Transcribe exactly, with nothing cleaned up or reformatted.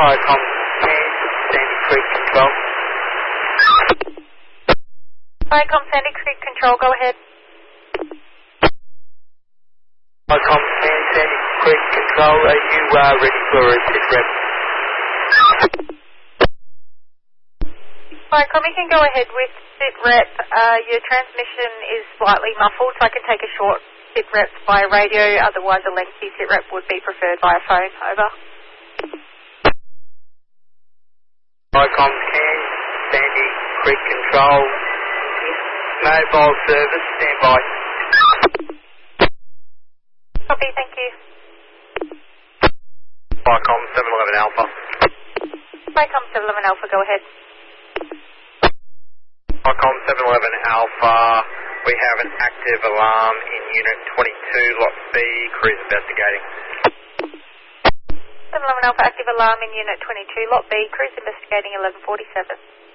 Viacom ten, Sandy Creek Control. Viacom Sandy Creek Control, go ahead. Viacom ten, Sandy Creek Control, are you uh, ready for a sit rep? Viacom, you can go ahead with sit rep. Uh, your transmission is slightly muffled, so I can take a short sit rep via radio, otherwise a lengthy sit rep would be preferred via phone. Over. Viacom ten, Sandy Creek Control, mobile service, stand by. Copy, thank you. Viacom seven eleven Alpha. Viacom seven eleven Alpha, go ahead. Viacom seven eleven Alpha, we have an active alarm in Unit twenty-two, Lot B, cruise investigating. seven eleven Alpha, active alarm in Unit twenty-two, Lot B, cruise investigating eleven forty-seven.